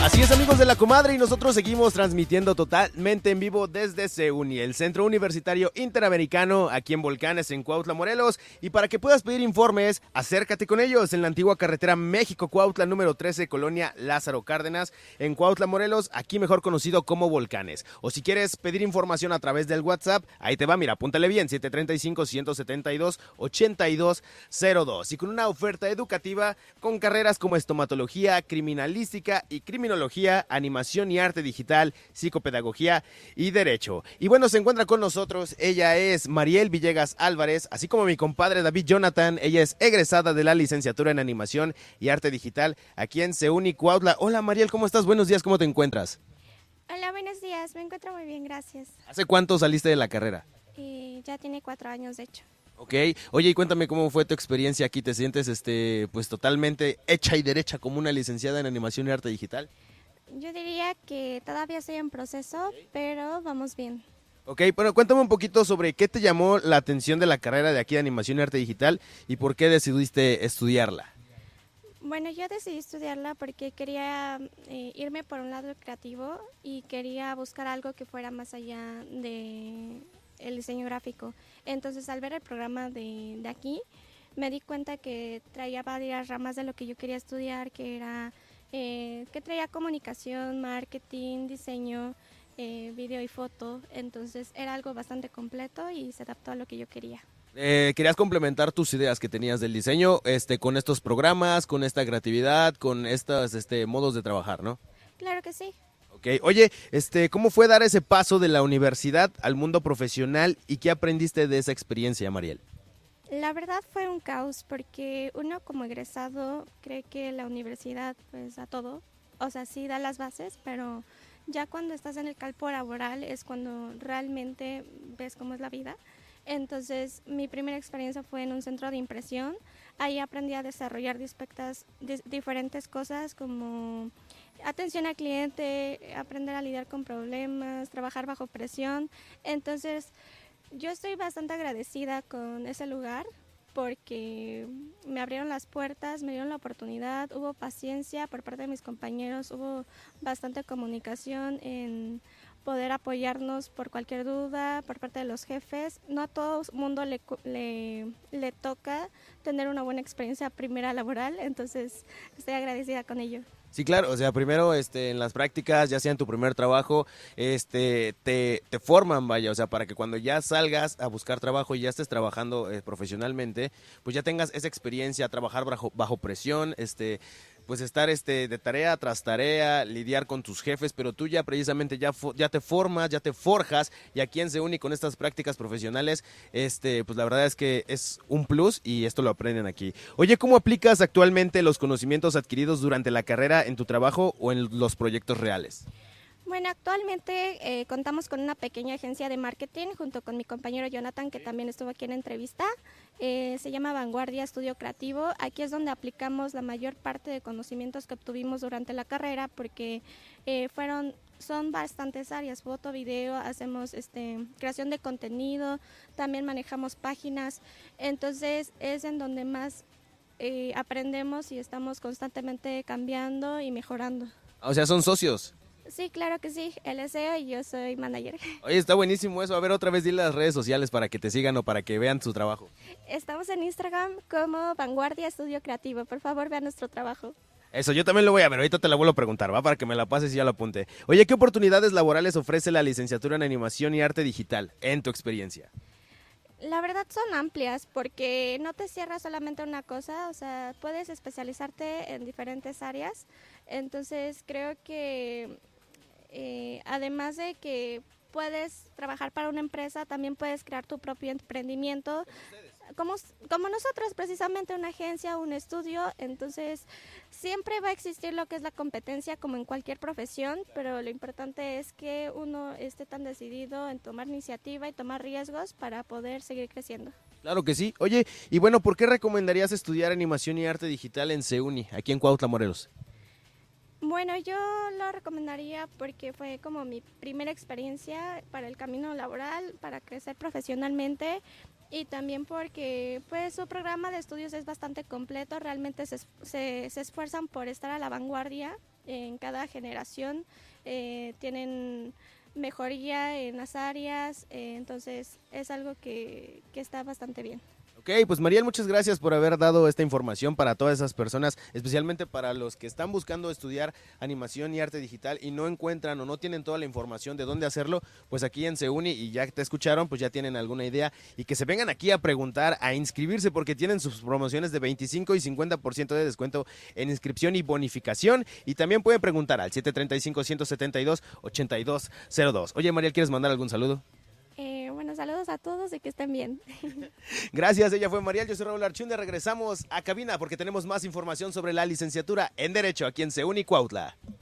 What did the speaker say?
Así es, amigos de La Comadre, y nosotros seguimos transmitiendo totalmente en vivo desde CEUNI, el Centro Universitario Interamericano, aquí en Volcanes, en Cuautla, Morelos. Y para que puedas pedir informes, acércate con ellos en la antigua carretera México-Cuautla, número 13, Colonia Lázaro Cárdenas, en Cuautla, Morelos, aquí mejor conocido como Volcanes. O si quieres pedir información a través del WhatsApp, ahí te va, mira, apúntale bien, 735-172-8202. Y con una oferta educativa con carreras como estomatología, criminalística y criminología, animación y arte digital, psicopedagogía y derecho. Y bueno, se encuentra con nosotros, ella es Mariel Villegas Álvarez, así como mi compadre David Jonathan. Ella es egresada de la licenciatura en animación y arte digital aquí en CEUNI Cuautla. Hola Mariel, ¿cómo estás? Buenos días, ¿cómo te encuentras? Hola, buenos días, me encuentro muy bien, gracias. ¿Hace cuánto saliste de la carrera? Ya tiene 4 años, de hecho. Ok, oye, y cuéntame cómo fue tu experiencia aquí. ¿Te sientes pues totalmente hecha y derecha como una licenciada en animación y arte digital? Yo diría que todavía estoy en proceso, pero vamos bien. Ok, bueno, cuéntame un poquito sobre qué te llamó la atención de la carrera de aquí de animación y arte digital y por qué decidiste estudiarla. Bueno, yo decidí estudiarla porque quería irme por un lado creativo y quería buscar algo que fuera más allá de el diseño gráfico. Entonces, al ver el programa de aquí, me di cuenta que traía varias ramas de lo que yo quería estudiar, que traía comunicación, marketing, diseño, video y foto. Entonces, era algo bastante completo y se adaptó a lo que yo quería. Querías complementar tus ideas que tenías del diseño con estos programas, con esta creatividad, con estos modos de trabajar, ¿no? Claro que sí. Ok, oye, ¿cómo fue dar ese paso de la universidad al mundo profesional y qué aprendiste de esa experiencia, Mariel? La verdad fue un caos porque uno como egresado cree que la universidad pues da todo, o sea, sí da las bases, pero ya cuando estás en el campo laboral es cuando realmente ves cómo es la vida. Entonces, mi primera experiencia fue en un centro de impresión. Ahí aprendí a desarrollar diferentes cosas como atención al cliente, aprender a lidiar con problemas, trabajar bajo presión. Entonces, yo estoy bastante agradecida con ese lugar porque me abrieron las puertas, me dieron la oportunidad, hubo paciencia por parte de mis compañeros, hubo bastante comunicación en poder apoyarnos por cualquier duda por parte de los jefes. No a todo mundo le toca tener una buena experiencia primera laboral, entonces estoy agradecida con ello. Sí, claro, o sea, primero en las prácticas, ya sea en tu primer trabajo, te forman, vaya, o sea, para que cuando ya salgas a buscar trabajo y ya estés trabajando profesionalmente, pues ya tengas esa experiencia, trabajar bajo presión, pues estar de tarea tras tarea, lidiar con tus jefes, pero tú ya precisamente ya te formas, ya te forjas, y aquí en CEUNI con estas prácticas profesionales, pues la verdad es que es un plus y esto lo aprenden aquí. Oye, ¿cómo aplicas actualmente los conocimientos adquiridos durante la carrera en tu trabajo o en los proyectos reales? Bueno, actualmente contamos con una pequeña agencia de marketing junto con mi compañero Jonathan, que también estuvo aquí en la entrevista. Se llama Vanguardia Estudio Creativo. Aquí es donde aplicamos la mayor parte de conocimientos que obtuvimos durante la carrera, porque son bastantes áreas: foto, video, hacemos creación de contenido, también manejamos páginas. Entonces es en donde más aprendemos y estamos constantemente cambiando y mejorando. O sea, son socios. Sí, claro que sí, él es CEO y yo soy manager. Oye, está buenísimo eso. A ver, otra vez dile las redes sociales para que te sigan o para que vean su trabajo. Estamos en Instagram como Vanguardia Estudio Creativo. Por favor, vean nuestro trabajo. Eso, yo también lo voy a ver. Ahorita te la vuelvo a preguntar, ¿va? Para que me la pases y ya lo apunte. Oye, ¿qué oportunidades laborales ofrece la licenciatura en animación y arte digital, en tu experiencia? La verdad son amplias porque no te cierras solamente a una cosa, o sea, puedes especializarte en diferentes áreas. Entonces, creo que además de que puedes trabajar para una empresa, también puedes crear tu propio emprendimiento, como nosotros, precisamente una agencia, un estudio. Entonces siempre va a existir lo que es la competencia como en cualquier profesión, pero lo importante es que uno esté tan decidido en tomar iniciativa y tomar riesgos para poder seguir creciendo. Claro que sí. Oye, y bueno, ¿por qué recomendarías estudiar animación y arte digital en CEUNI, aquí en Cuautla, Morelos? Bueno, yo lo recomendaría porque fue como mi primera experiencia para el camino laboral, para crecer profesionalmente, y también porque pues su programa de estudios es bastante completo. Realmente se esfuerzan por estar a la vanguardia en cada generación tienen mejoría en las áreas, entonces es algo que está bastante bien. Ok, pues Mariel, muchas gracias por haber dado esta información para todas esas personas, especialmente para los que están buscando estudiar animación y arte digital y no encuentran o no tienen toda la información de dónde hacerlo, pues aquí en CEUNI, y ya te escucharon, pues ya tienen alguna idea, y que se vengan aquí a preguntar, a inscribirse, porque tienen sus promociones de 25 y 50% de descuento en inscripción y bonificación, y también pueden preguntar al 735-172-8202. Oye, Mariel, ¿quieres mandar algún saludo? Bueno, saludos a todos y que estén bien. Gracias, ella fue Mariel, yo soy Raúl Archunde, regresamos a cabina porque tenemos más información sobre la licenciatura en Derecho aquí en CEUNI Cuautla.